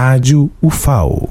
Rádio UFAO.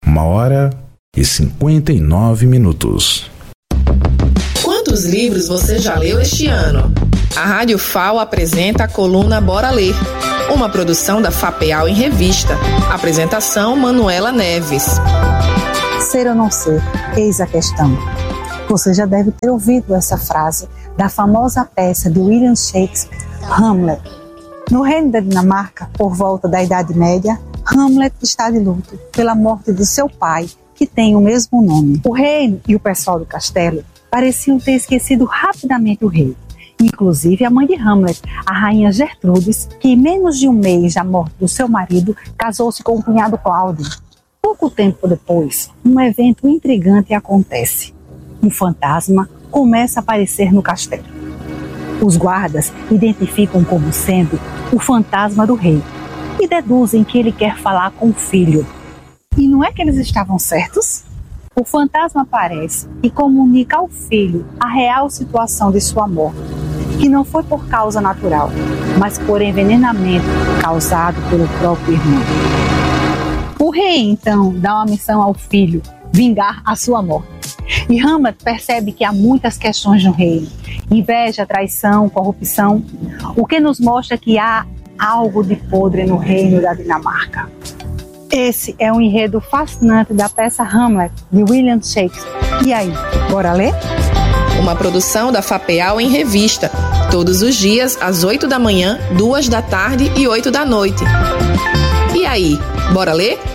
1h59. Quantos livros você já leu este ano? A Rádio UFAO apresenta a coluna Bora Ler, uma produção da FAPEAL em Revista. Apresentação Manuela Neves. Ser ou não ser, eis a questão. Você já deve ter ouvido essa frase da famosa peça de William Shakespeare, Hamlet. No reino da Dinamarca, por volta da Idade Média, Hamlet está de luto pela morte de seu pai, que tem o mesmo nome. O reino e o pessoal do castelo pareciam ter esquecido rapidamente o rei. Inclusive a mãe de Hamlet, a rainha Gertrudes, que em menos de um mês da morte do seu marido, casou-se com o cunhado Cláudio. Pouco tempo depois, um evento intrigante acontece. Um fantasma começa a aparecer no castelo. Os guardas identificam como sendo o fantasma do rei e deduzem que ele quer falar com o filho. E não é que eles estavam certos? O fantasma aparece e comunica ao filho a real situação de sua morte, que não foi por causa natural, mas por envenenamento causado pelo próprio irmão. O rei, então, dá uma missão ao filho, vingar a sua morte. E Hamlet percebe que há muitas questões no reino: inveja, traição, corrupção, o que nos mostra que há algo de podre no reino da Dinamarca. Esse é um enredo fascinante da peça Hamlet, de William Shakespeare. E aí, bora ler? Uma produção da FAPEAL em Revista, todos os dias às 8 da manhã, 2 da tarde e 8 da noite. E aí, bora ler?